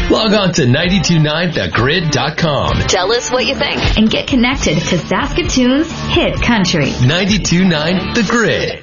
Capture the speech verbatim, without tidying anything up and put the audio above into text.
Log on to nine two nine the grid dot com. Tell us what you think. And get connected to Saskatoon's hit country. nine two nine The Grid.